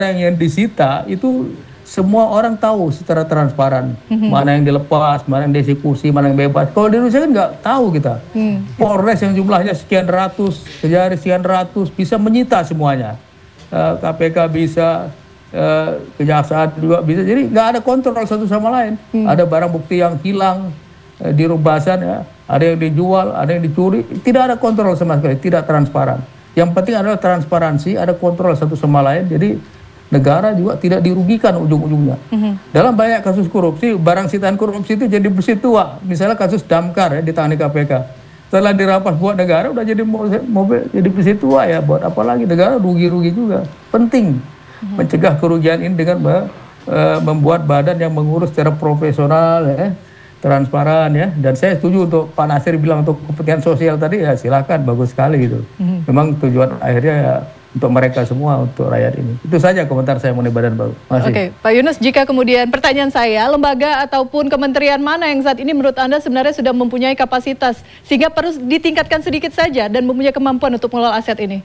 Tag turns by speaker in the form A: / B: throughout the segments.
A: yang disita itu semua orang tahu secara transparan, mana yang dilepas, mana yang dieksekusi, mana yang bebas. Kalau di Indonesia kan nggak tahu kita. Polres yang jumlahnya sekian ratus, Kejari sekian ratus, bisa menyita semuanya. KPK bisa, Kejaksaan juga bisa. Jadi nggak ada kontrol satu sama lain. Ada barang bukti yang hilang di Rubasan, ya. Ada yang dijual, ada yang dicuri. Tidak ada kontrol sama sekali, tidak transparan. Yang penting adalah transparansi, ada kontrol satu sama lain. Jadi negara juga tidak dirugikan ujung-ujungnya. Dalam banyak kasus korupsi, barang sitaan korupsi itu jadi besi tua. Misalnya kasus Damkar ya, ditangani KPK. Setelah dirampas buat negara, udah jadi mobil, jadi besi tua ya. Buat apa lagi? Negara rugi-rugi juga. Penting mencegah kerugian ini dengan membuat badan yang mengurus secara profesional, ya, transparan ya. Dan saya setuju untuk Pak Nasir bilang untuk kepentingan sosial tadi, ya silakan, bagus sekali gitu. Memang tujuan akhirnya ya untuk mereka semua, untuk rakyat ini. Itu saja komentar saya mengenai badan baru.
B: Oke, Pak Yunus, jika kemudian pertanyaan saya, lembaga ataupun kementerian mana yang saat ini menurut Anda sebenarnya sudah mempunyai kapasitas sehingga perlu ditingkatkan sedikit saja dan mempunyai kemampuan untuk mengelola aset ini?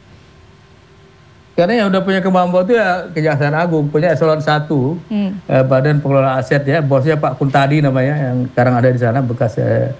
A: Karena yang udah punya kemampuan itu ya Kejaksaan Agung, punya eselon 1, Badan Pengelola Aset ya, bosnya Pak Kuntadi namanya, yang sekarang ada di sana, bekas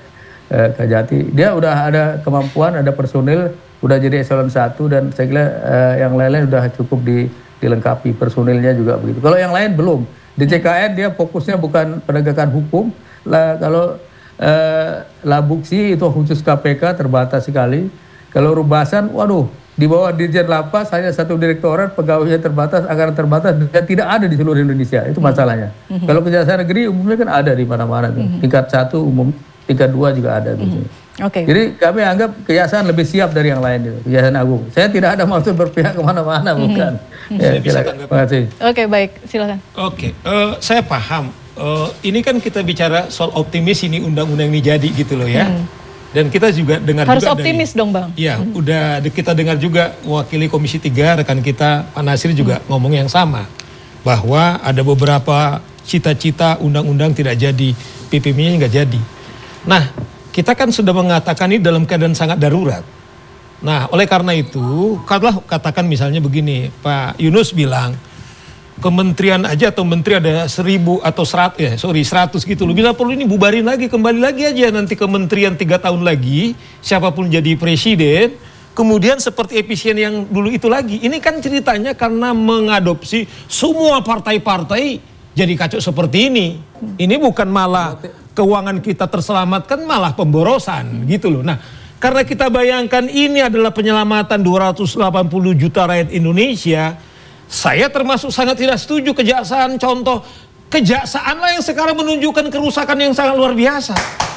A: Kejati. Dia udah ada kemampuan, ada personil, udah jadi eselon 1, dan saya kira yang lain-lain udah cukup dilengkapi, personilnya juga begitu. Kalau yang lain belum. Di CKN dia fokusnya bukan penegakan hukum. Kalau Labuksi itu khusus KPK, terbatas sekali. Kalau Rubasan, waduh, di bawah Dirjen Lapas hanya satu direktorat, pegawainya terbatas, anggaran terbatas, dan tidak ada di seluruh Indonesia. Itu masalahnya. Kalau Kejaksaan Negeri umumnya kan ada di mana-mana. Tingkat 1 umum, tingkat 2 juga ada. Jadi kami anggap Kejaksaan lebih siap dari yang lain itu, Kejaksaan Agung. Saya tidak ada maksud berpihak kemana-mana, bukan. Ya, terima kasih.
B: Oke, baik, silakan.
C: Oke, saya paham. Ini kan kita bicara soal optimis ini undang-undang ini jadi gitu loh ya. Dan kita juga dengar
B: harus
C: juga
B: optimis dong, Bang.
C: Iya, udah kita dengar juga wakili Komisi 3 rekan kita Pak Nasir juga ngomong yang sama, bahwa ada beberapa cita-cita undang-undang tidak jadi, PPM-nya nggak jadi. Nah, kita kan sudah mengatakan ini dalam keadaan sangat darurat. Nah, oleh karena itu, katakan misalnya begini, Pak Yunus bilang, kementerian aja atau menteri ada 1000 atau 100 gitu loh. Bila perlu ini bubarin lagi, kembali lagi aja nanti kementerian 3 tahun lagi, siapapun jadi presiden, kemudian seperti efisien yang dulu itu lagi. Ini kan ceritanya karena mengadopsi semua partai-partai jadi kacau seperti ini. Ini bukan malah keuangan kita terselamatkan, malah pemborosan gitu loh. Nah, karena kita bayangkan ini adalah penyelamatan 280 juta rakyat Indonesia, saya termasuk sangat tidak setuju kejaksaan. Contoh, kejaksaan lah yang sekarang menunjukkan kerusakan yang sangat luar biasa.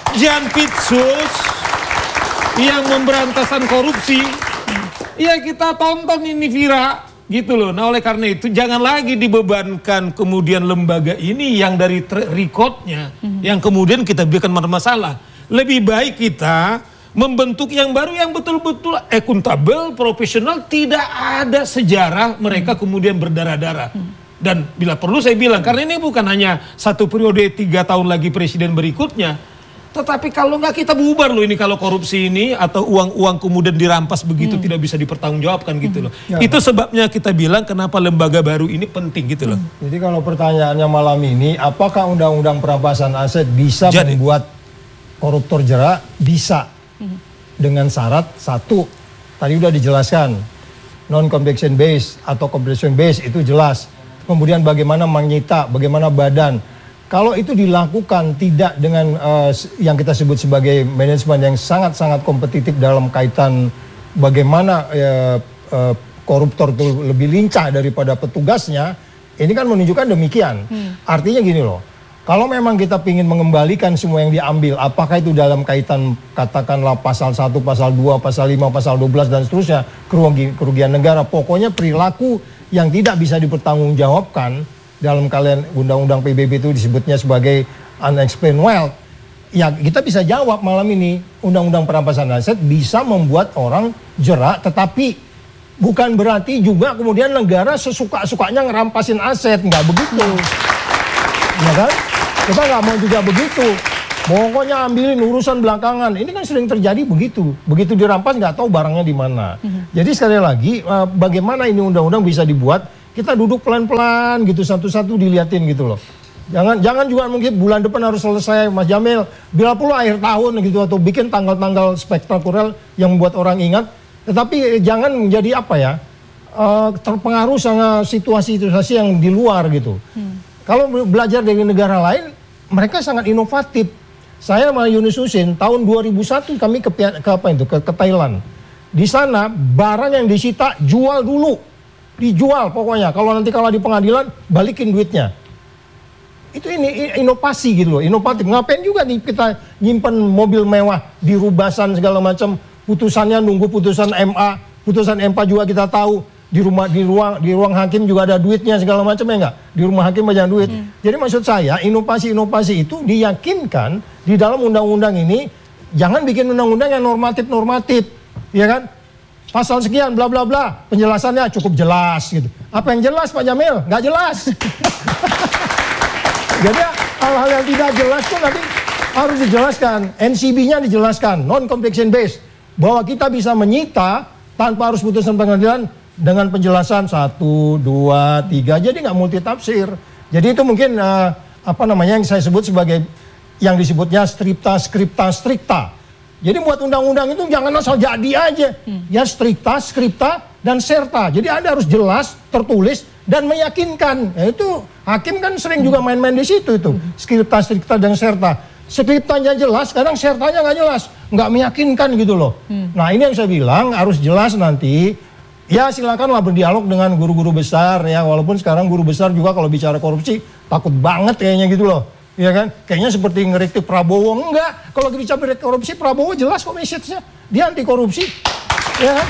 C: Jampitsus yang memberantasan korupsi, ya kita tonton ini Vira gitu loh. Nah, oleh karena itu jangan lagi dibebankan kemudian lembaga ini yang dari recordnya yang kemudian kita berikan masalah. Lebih baik kita membentuk yang baru yang betul-betul akuntabel, profesional, tidak ada sejarah mereka kemudian berdarah-darah. Dan bila perlu saya bilang, karena ini bukan hanya satu periode 3 tahun lagi presiden berikutnya, tetapi kalau nggak kita bubar loh ini kalau korupsi ini atau uang-uang kemudian dirampas begitu tidak bisa dipertanggungjawabkan gitu loh. Itu sebabnya kita bilang kenapa lembaga baru ini penting gitu loh.
D: Jadi kalau pertanyaannya malam ini, apakah undang-undang perampasan aset bisa membuat koruptor jerak? Bisa. Dengan syarat satu, tadi udah dijelaskan, non-compensation base atau compensation base itu jelas. Kemudian bagaimana menyita, bagaimana badan. Kalau itu dilakukan tidak dengan yang kita sebut sebagai manajemen yang sangat-sangat kompetitif dalam kaitan bagaimana koruptor itu lebih lincah daripada petugasnya, ini kan menunjukkan demikian. Artinya gini loh. Kalau memang kita ingin mengembalikan semua yang diambil, apakah itu dalam kaitan katakanlah pasal 1, pasal 2, pasal 5, pasal 12 dan seterusnya, kerugian negara. Pokoknya perilaku yang tidak bisa dipertanggungjawabkan dalam kalian undang-undang PBB itu disebutnya sebagai unexplained wealth. Ya kita bisa jawab malam ini, undang-undang perampasan aset bisa membuat orang jerak, tetapi bukan berarti juga kemudian negara sesuka-sukanya ngerampasin aset, nggak begitu. Ya kan? Kita nggak mau juga begitu. Pokoknya ambilin urusan belakangan. Ini kan sering terjadi begitu. Begitu dirampas nggak tahu barangnya di mana. Jadi sekali lagi, bagaimana ini undang-undang bisa dibuat kita duduk pelan-pelan gitu, satu-satu diliatin gitu loh. Jangan juga mungkin bulan depan harus selesai, Mas Jamil. Bila perlu akhir tahun gitu, atau bikin tanggal-tanggal spektakuler yang membuat orang ingat. Tetapi jangan menjadi apa ya, terpengaruh sama situasi-situasi yang di luar gitu. Kalau belajar dari negara lain, mereka sangat inovatif. Saya sama Yunus Husin tahun 2001 kami ke Thailand. Di sana barang yang disita jual dulu, dijual pokoknya. Kalau nanti kalah di pengadilan balikin duitnya. Itu ini inovasi gitu loh, inovatif. Ngapain juga nih kita nyimpen mobil mewah di Rubasan segala macam, putusannya nunggu putusan MA, putusan MP juga kita tahu. Di ruang hakim juga ada duitnya segala macam, ya enggak? Di rumah hakim banyak duit. Jadi maksud saya inovasi-inovasi itu diyakinkan di dalam undang-undang ini. Jangan bikin undang-undang yang normatif, ya kan? Pasal sekian bla bla bla, penjelasannya cukup jelas gitu. Apa yang jelas Pak Jamil? Nggak jelas. Jadi hal-hal yang tidak jelas tuh nanti harus dijelaskan. NCB-nya dijelaskan, non-completion based, bahwa kita bisa menyita tanpa harus putusan pengadilan dengan penjelasan 1, 2, 3. Jadi nggak multi tafsir. Jadi itu mungkin apa namanya yang saya sebut sebagai yang disebutnya scripta stricta. Jadi buat undang-undang itu jangan asal jadi aja. Ya scripta, dan serta. Jadi Anda harus jelas, tertulis, dan meyakinkan. Ya, itu hakim kan sering juga main-main di situ itu. Scripta, dan serta. Scriptanya jelas, kadang sertanya nggak jelas. Nggak meyakinkan gitu loh. Nah ini yang saya bilang harus jelas nanti. Ya silakanlah berdialog dengan guru-guru besar ya. Walaupun sekarang guru besar juga kalau bicara korupsi takut banget kayaknya gitu loh. Ya kan? Kayaknya seperti ngeriktif Prabowo. Enggak. Kalau bicara korupsi, Prabowo jelas kok message-nya. Dia anti korupsi. Ya kan?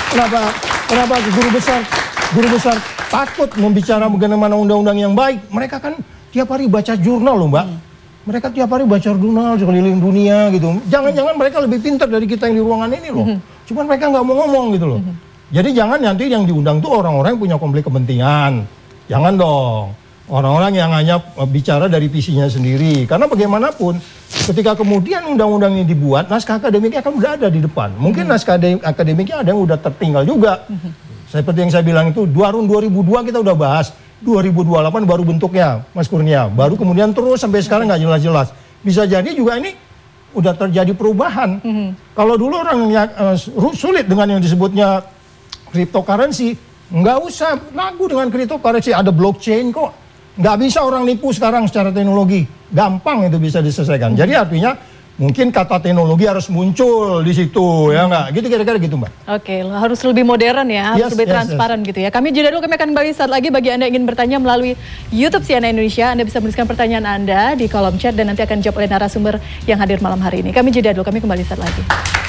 D: Kenapa guru besar takut membicara bagaimana undang-undang yang baik? Mereka kan tiap hari baca jurnal loh, Mbak. Mereka tiap hari baca jurnal sekeliling dunia gitu. Jangan-jangan mereka lebih pintar dari kita yang di ruangan ini loh. Cuman mereka nggak mau ngomong gitu loh. Jadi jangan nanti yang diundang tuh orang-orang yang punya konflik kepentingan. Jangan dong. Orang-orang yang hanya bicara dari visinya sendiri. Karena bagaimanapun ketika kemudian undang-undang ini dibuat, naskah akademiknya kan udah ada di depan. Mungkin naskah akademiknya ada yang udah tertinggal juga. Seperti yang saya bilang itu, 2002 kita udah bahas. 2028 baru bentuknya, Mas Kurnia. Baru kemudian terus sampai sekarang nggak jelas-jelas. Bisa jadi juga ini udah terjadi perubahan. Kalau dulu orang sulit dengan yang disebutnya cryptocurrency, nggak usah ragu dengan cryptocurrency. Ada blockchain kok. Nggak bisa orang nipu sekarang secara teknologi. Gampang itu bisa diselesaikan. Jadi artinya mungkin kata teknologi harus muncul di situ, ya nggak? Gitu kira-kira gitu, Mbak. Oke,
B: harus lebih modern ya, harus lebih transparan gitu ya. Kami jeda dulu, kami akan kembali saat lagi. Bagi Anda yang ingin bertanya melalui YouTube CNN Indonesia, Anda bisa menuliskan pertanyaan Anda di kolom chat dan nanti akan dijawab oleh narasumber yang hadir malam hari ini. Kami jeda dulu, kami kembali saat lagi.